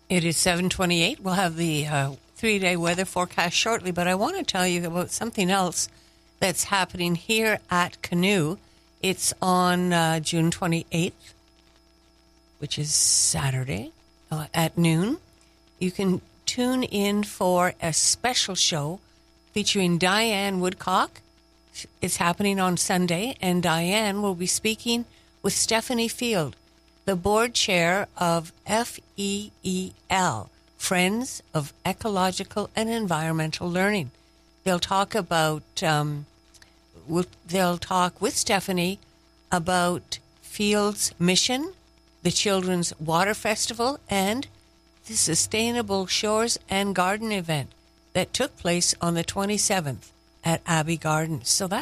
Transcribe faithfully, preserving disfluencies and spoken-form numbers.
It is seven twenty-eight. We'll have the uh, three-day weather forecast shortly, but I want to tell you about something else that's happening here at Canoe. It's on uh, June twenty-eighth, which is Saturday, uh, at noon. You can tune in for a special show featuring Diane Woodcock. It's happening on Sunday, and Diane will be speaking with Stephanie Field, the board chair of F E E L, Friends of Ecological and Environmental Learning. They'll talk about, um, with, they'll talk with Stephanie about Field's mission, the Children's Water Festival, and the Sustainable Shores and Garden event that took place on the twenty-seventh at Abbey Gardens. So that